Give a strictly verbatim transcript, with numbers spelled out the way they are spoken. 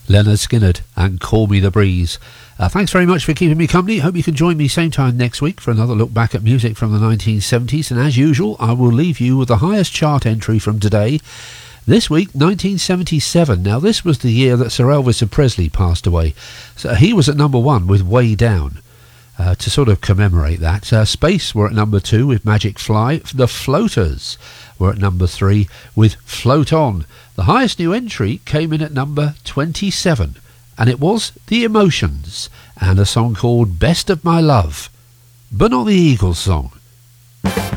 Leonard Skinner and Call Me the Breeze. Uh, thanks very much for keeping me company. Hope you can join me same time next week for another look back at music from the nineteen seventies. And as usual, I will leave you with the highest chart entry from today. This week, nineteen seventy-seven. Now, this was the year that Sir Elvis Presley passed away. So he was at number one with Way Down. Uh, to sort of commemorate that, uh, Space were at number two with Magic Fly. The Floaters were at number three with Float On. The highest new entry came in at number twenty-seven, and it was The Emotions and a song called Best of My Love, but not the Eagles song.